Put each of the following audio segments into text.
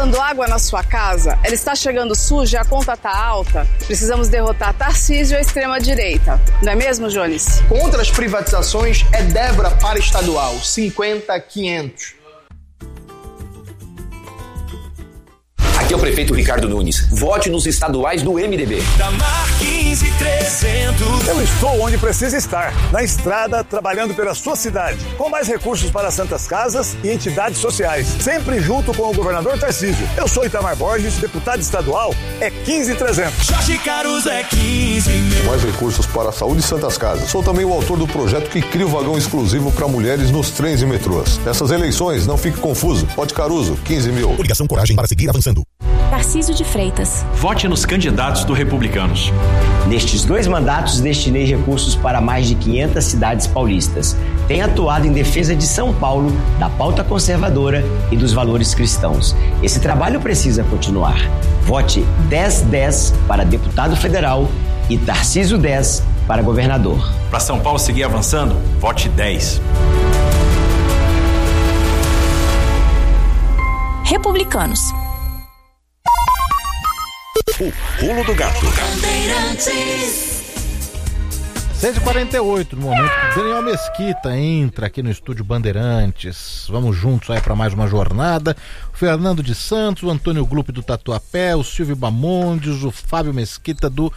faltando água na sua casa? Ela está chegando suja e a conta está alta? Precisamos derrotar Tarcísio e a extrema-direita. Não é mesmo, Jones? Contra as privatizações é Débora para estadual, 50-500. Aqui é o prefeito Ricardo Nunes. Vote nos estaduais do MDB. Damar 15.300. Eu estou onde precisa estar, na estrada, trabalhando pela sua cidade, com mais recursos para santas casas e entidades sociais, sempre junto com o governador Tarcísio. Eu sou Itamar Borges, deputado estadual, é 15.300. Jorge Caruso é 15 mil. Mais recursos para a saúde e santas casas. Sou também o autor do projeto que cria o vagão exclusivo para mulheres nos trens e metrôs. Nessas eleições, não fique confuso. Vote Caruso, 15 mil. Coligação Coragem para seguir avançando. Tarcísio de Freitas. Vote nos candidatos do Republicanos. Nestes 2 mandatos, destinei recursos para mais de 500 cidades paulistas. Tenho atuado em defesa de São Paulo, da pauta conservadora e dos valores cristãos. Esse trabalho precisa continuar. Vote 1010 para deputado federal e Tarcísio 10 para governador. Para São Paulo seguir avançando, vote 10. Republicanos. O pulo do gato. 6h48, no momento que Daniel Mesquita entra aqui no estúdio Bandeirantes. Vamos juntos aí para mais uma jornada. O Fernando de Santos, o Antônio Glupe do Tatuapé, o Silvio Bamondes, o Fábio Mesquita do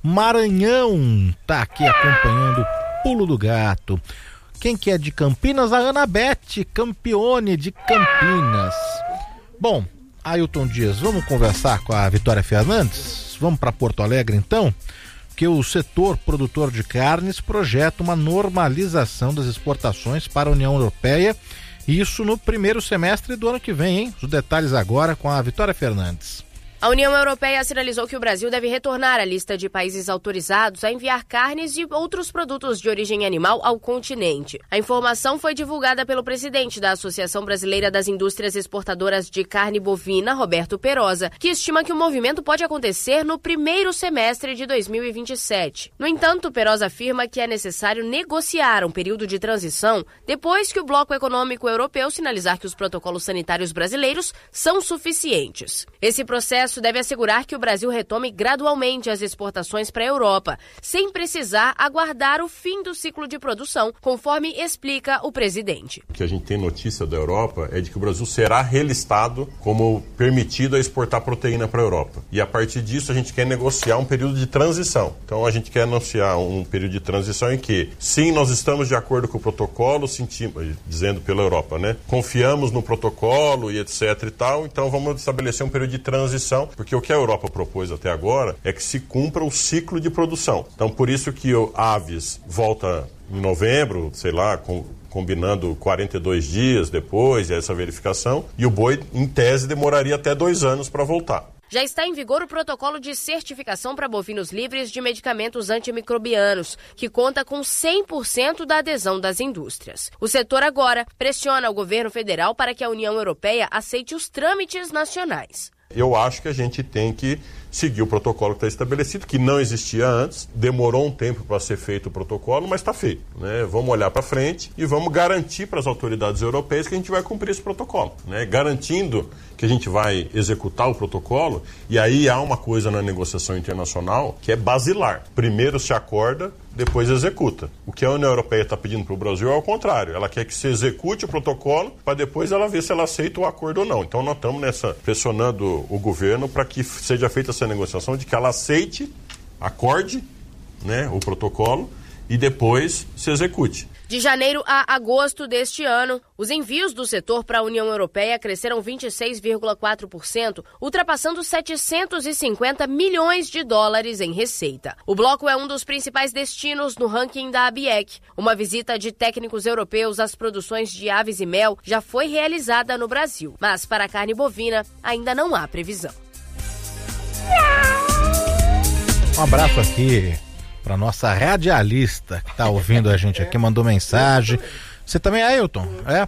Maranhão tá aqui acompanhando o pulo do gato. Quem que é de Campinas? A Ana Beth Campione de Campinas. Bom, Ailton Dias, vamos conversar com a Vitória Fernandes? Vamos para Porto Alegre então? Que o setor produtor de carnes projeta uma normalização das exportações para a União Europeia, isso no primeiro semestre do ano que vem, hein? Os detalhes agora com a Vitória Fernandes. A União Europeia sinalizou que o Brasil deve retornar à lista de países autorizados a enviar carnes e outros produtos de origem animal ao continente. A informação foi divulgada pelo presidente da Associação Brasileira das Indústrias Exportadoras de Carne Bovina, Roberto Perosa, que estima que o movimento pode acontecer no primeiro semestre de 2027. No entanto, Perosa afirma que é necessário negociar um período de transição depois que o Bloco Econômico Europeu sinalizar que os protocolos sanitários brasileiros são suficientes. Esse processo deve assegurar que o Brasil retome gradualmente as exportações para a Europa, sem precisar aguardar o fim do ciclo de produção, conforme explica o presidente. O que a gente tem notícia da Europa é de que o Brasil será relistado como permitido a exportar proteína para a Europa. E a partir disso a gente quer negociar um período de transição. Então a gente quer anunciar um período de transição em que, sim, nós estamos de acordo com o protocolo, dizendo pela Europa, né? Confiamos no protocolo e etc e tal, então vamos estabelecer um período de transição, porque o que a Europa propôs até agora é que se cumpra o ciclo de produção. Então, por isso que o Aves volta em novembro, sei lá, combinando 42 dias depois, essa verificação, e o boi, em tese, demoraria até 2 anos para voltar. Já está em vigor o protocolo de certificação para bovinos livres de medicamentos antimicrobianos, que conta com 100% da adesão das indústrias. O setor agora pressiona o governo federal para que a União Europeia aceite os trâmites nacionais. Eu acho que a gente tem que seguir o protocolo que está estabelecido, que não existia antes, demorou um tempo para ser feito o protocolo, mas está feito, né? Vamos olhar para frente e vamos garantir para as autoridades europeias que a gente vai cumprir esse protocolo, né? Garantindo que a gente vai executar o protocolo, e aí há uma coisa na negociação internacional que é basilar. Primeiro se acorda, depois executa. O que a União Europeia está pedindo para o Brasil é o contrário. Ela quer que se execute o protocolo para depois ela ver se ela aceita o acordo ou não. Então nós estamos pressionando o governo para que seja feita essa negociação de que ela aceite, acorde, né, o protocolo e depois se execute. De janeiro a agosto deste ano, os envios do setor para a União Europeia cresceram 26,4%, ultrapassando 750 milhões de dólares em receita. O bloco é um dos principais destinos no ranking da ABIEC. Uma visita de técnicos europeus às produções de aves e mel já foi realizada no Brasil, mas para a carne bovina ainda não há previsão. Um abraço aqui para nossa radialista que está ouvindo a gente aqui, mandou mensagem. Você também, Ailton?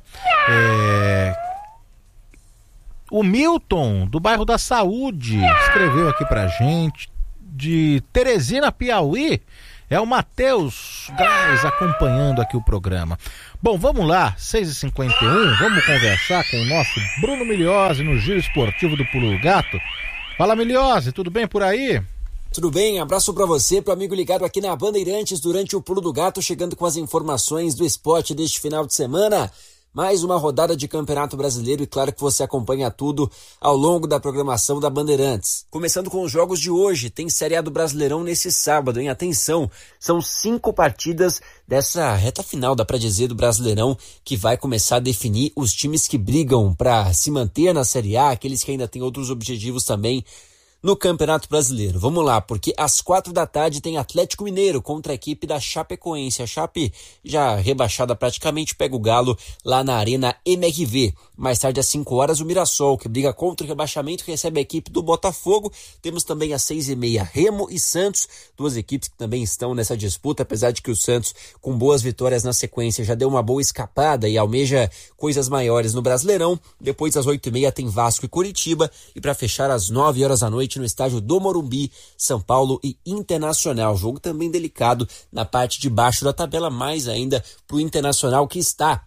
O Milton, do bairro da Saúde, escreveu aqui pra gente, de Teresina, Piauí. É o Matheus Gás acompanhando aqui o programa. Bom, vamos lá, 6h51, vamos conversar com o nosso Bruno Migliozzi no Giro Esportivo do Pulo do Gato. Fala, Migliozzi, tudo bem por aí? Tudo bem, abraço pra você, pro amigo ligado aqui na Bandeirantes durante o Pulo do Gato, chegando com as informações do esporte deste final de semana. Mais uma rodada de Campeonato Brasileiro e claro que você acompanha tudo ao longo da programação da Bandeirantes. Começando com os jogos de hoje, tem Série A do Brasileirão nesse sábado, hein? Atenção, são 5 partidas dessa reta final, dá pra dizer, do Brasileirão, que vai começar a definir os times que brigam pra se manter na Série A, aqueles que ainda têm outros objetivos também no Campeonato Brasileiro. Vamos lá, porque às 4 da tarde tem Atlético Mineiro contra a equipe da Chapecoense. A Chape, já rebaixada praticamente, pega o Galo lá na Arena MRV. Mais tarde, às 5 horas, o Mirassol, que briga contra o rebaixamento, recebe a equipe do Botafogo. Temos também às 6h30, Remo e Santos, duas equipes que também estão nessa disputa, apesar de que o Santos, com boas vitórias na sequência, já deu uma boa escapada e almeja coisas maiores no Brasileirão. Depois, às 8h30, tem Vasco e Curitiba. E para fechar, às 9 horas da noite, no estádio do Morumbi, São Paulo e Internacional. Jogo também delicado na parte de baixo da tabela, mais ainda para o Internacional, que está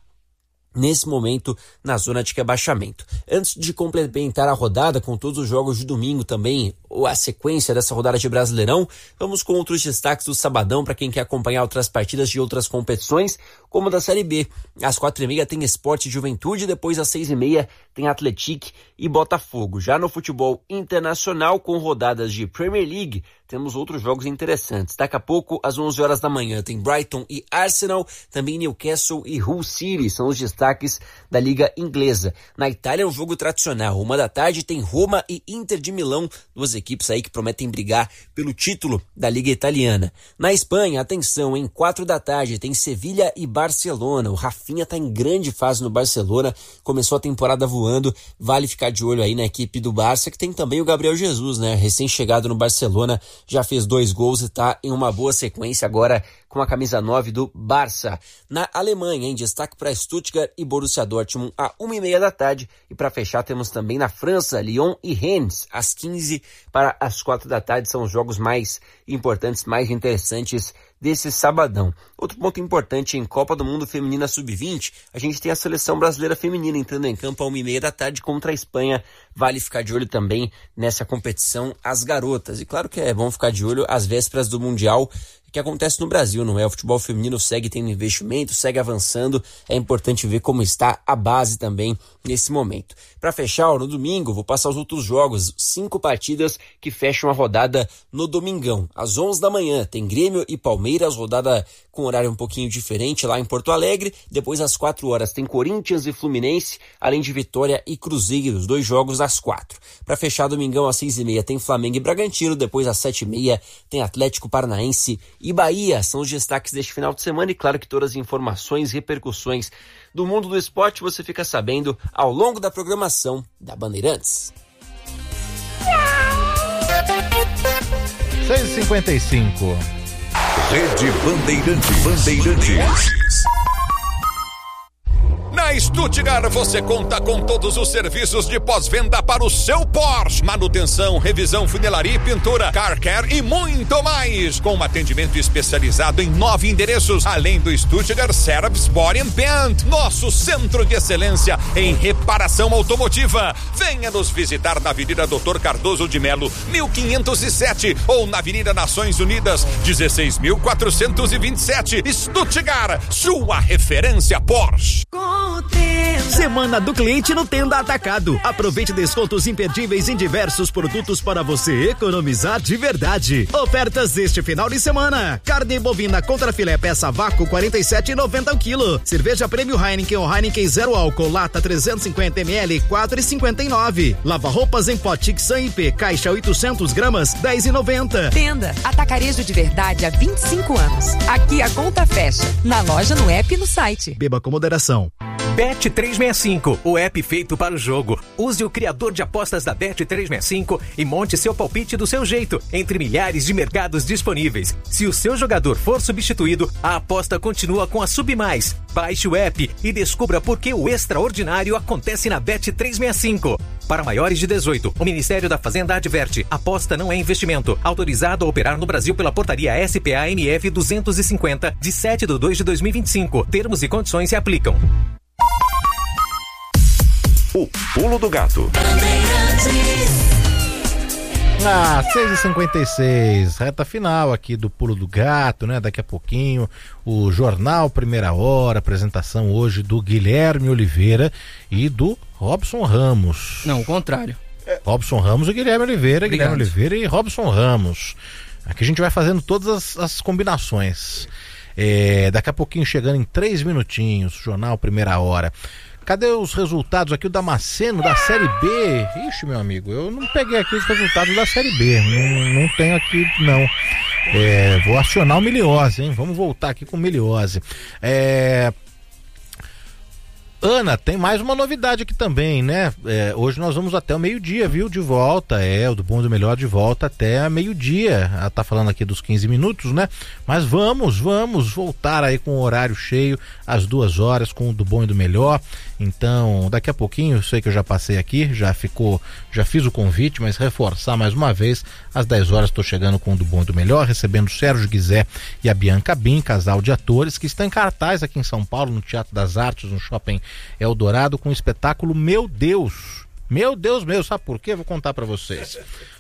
nesse momento na zona de rebaixamento. Antes de complementar a rodada com todos os jogos de domingo também, ou a sequência dessa rodada de Brasileirão, vamos com outros destaques do sabadão para quem quer acompanhar outras partidas de outras competições, como da Série B. Às 4h30 tem Sport e Juventude, depois às 6h30 tem Atlético e Botafogo. Já no futebol internacional, com rodadas de Premier League, temos outros jogos interessantes. Daqui a pouco, às 11 horas da manhã, tem Brighton e Arsenal, também Newcastle e Hull City, são os destaques da Liga Inglesa. Na Itália é um jogo tradicional. 1 da tarde tem Roma e Inter de Milão, duas equipes aí que prometem brigar pelo título da Liga Italiana. Na Espanha, atenção, em 4 da tarde tem Sevilha e Barcelona. O Rafinha tá em grande fase no Barcelona, começou a temporada voando, vale ficar de olho aí na equipe do Barça, que tem também o Gabriel Jesus, né? Recém-chegado no Barcelona, já fez 2 gols e tá em uma boa sequência agora com a camisa 9 do Barça. Na Alemanha, em destaque para Stuttgart e Borussia Dortmund, à 1h30 da tarde. E para fechar, temos também na França, Lyon e Rennes, às 15 para as 4 da tarde. São os jogos mais importantes, mais interessantes desse sabadão. Outro ponto importante, em Copa do Mundo Feminina Sub-20, a gente tem a seleção brasileira feminina entrando em campo à 1h30 da tarde contra a Espanha. Vale ficar de olho também nessa competição as garotas. E claro que é bom ficar de olho às vésperas do Mundial que acontece no Brasil, não é? O futebol feminino segue tendo investimento, segue avançando. É importante ver como está a base também nesse momento. Para fechar, no domingo, vou passar os outros jogos, 5 partidas que fecham a rodada no domingão. Às 11 da manhã tem Grêmio e Palmeiras, rodada com horário um pouquinho diferente lá em Porto Alegre. Depois às 4 horas tem Corinthians e Fluminense, além de Vitória e Cruzeiro, os 2 jogos às 4. Para fechar, domingão às 6h30 tem Flamengo e Bragantino, depois às 7h30 tem Atlético Paranaense e Bahia. São os destaques deste final de semana e claro que todas as informações e repercussões do mundo do esporte você fica sabendo ao longo da programação da Bandeirantes. 6h55. Rede Bandeirantes. Na Stuttgart você conta com todos os serviços de pós-venda para o seu Porsche. Manutenção, revisão, funilaria e pintura, car care e muito mais. Com um atendimento especializado em 9 endereços, além do Stuttgart Service Body and Paint, nosso centro de excelência em reparação automotiva. Venha nos visitar na Avenida Dr. Cardoso de Melo, 1507 ou na Avenida Nações Unidas, 16.427. Stuttgart, sua referência Porsche. Semana do Cliente no Tenda Atacado. Aproveite descontos imperdíveis em diversos produtos para você economizar de verdade. Ofertas deste final de semana: carne bovina contra filé peça vácuo 47,90 o quilo. Cerveja Prêmio Heineken ou Heineken Zero Álcool lata 350 ml 4,59. Lava roupas em pote Xan IP caixa 800 gramas 10,90. Tenda Atacarejo de verdade há 25 anos. Aqui a conta fecha. Na loja, no app e no site. Beba com moderação. Bet365, o app feito para o jogo. Use o criador de apostas da Bet365 e monte seu palpite do seu jeito, entre milhares de mercados disponíveis. Se o seu jogador for substituído, a aposta continua com a Submais. Baixe o app e descubra por que o extraordinário acontece na Bet365. Para maiores de 18, o Ministério da Fazenda adverte: aposta não é investimento. Autorizado a operar no Brasil pela portaria SPA-MF 250, de 7/2/2025. Termos e condições se aplicam. O Pulo do Gato. 6h56, reta final aqui do Pulo do Gato, né? Daqui a pouquinho o Jornal Primeira Hora, apresentação hoje do Guilherme Oliveira e do Robson Ramos. Não, o contrário. Robson Ramos e Guilherme Oliveira, Obrigado. Guilherme Oliveira e Robson Ramos. Aqui a gente vai fazendo todas as combinações. Daqui a pouquinho, chegando em 3 minutinhos, Jornal Primeira Hora. Cadê os resultados aqui, o Damasceno da Série B? Ixi, meu amigo, eu não peguei aqui os resultados da Série B, não tenho aqui, não. Vou acionar o Miliose, hein? Vamos voltar aqui com o Miliose. Ana, tem mais uma novidade aqui também, né? Hoje nós vamos até o meio-dia, viu? De volta, o do Bom e do Melhor de volta até meio-dia. Ela tá falando aqui dos 15 minutos, né? Mas vamos voltar aí com o horário cheio, às 2 horas, com o do Bom e do Melhor. Então, daqui a pouquinho, eu sei que eu já passei aqui, já fiz o convite, mas reforçar mais uma vez, às 10 horas estou chegando com o do Bom e do Melhor, recebendo o Sérgio Guizé e a Bianca Bin, casal de atores, que está em cartaz aqui em São Paulo, no Teatro das Artes, no Shopping Eldorado, com o espetáculo Meu Deus, sabe por quê? Vou contar para vocês.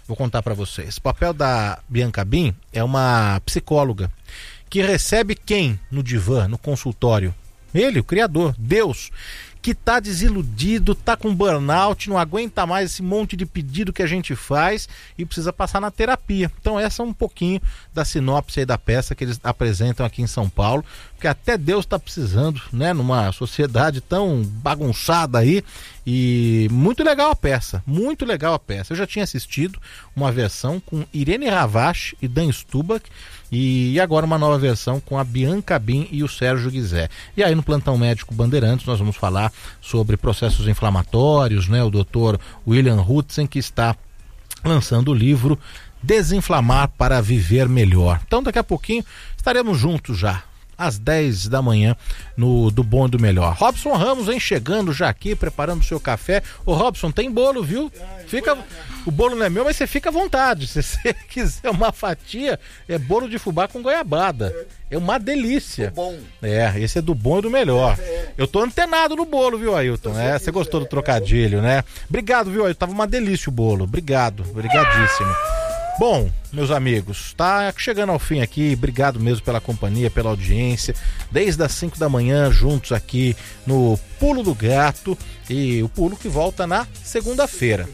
O papel da Bianca Bin é uma psicóloga que recebe quem no divã, no consultório? Ele, o criador, Deus, que tá desiludido, tá com burnout, não aguenta mais esse monte de pedido que a gente faz e precisa passar na terapia. Então essa é um pouquinho da sinopse aí da peça que eles apresentam aqui em São Paulo, porque até Deus tá precisando, né, numa sociedade tão bagunçada aí. E muito legal a peça. Eu já tinha assistido uma versão com Irene Ravache e Dan Stubach, e agora uma nova versão com a Bianca Bin e o Sérgio Guizé. E aí no Plantão Médico Bandeirantes nós vamos falar sobre processos inflamatórios, né? O doutor William Hutzen, que está lançando o livro Desinflamar para Viver Melhor. Então daqui a pouquinho estaremos juntos já, às 10 da manhã, no do Bom e do Melhor. Robson Ramos vem chegando já aqui, preparando o seu café. Ô Robson, tem bolo, viu? O bolo não é meu, mas você fica à vontade. Se você quiser uma fatia, é bolo de fubá com goiabada. É uma delícia. Bom. Esse é do Bom e do Melhor. Eu tô antenado no bolo, viu, Ailton? Você gostou do trocadilho, né? Obrigado, viu, Ailton? Tava uma delícia o bolo. Obrigadíssimo. Bom, meus amigos, tá chegando ao fim aqui. Obrigado mesmo pela companhia, pela audiência. Desde as 5 da manhã, juntos aqui no Pulo do Gato. E o pulo que volta na segunda-feira.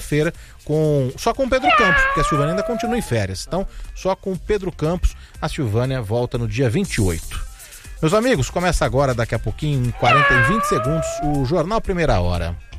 Só com o Pedro Campos, porque a Silvânia ainda continua em férias. Então, só com o Pedro Campos, a Silvânia volta no dia 28. Meus amigos, começa agora, daqui a pouquinho, em 20 segundos, o Jornal Primeira Hora.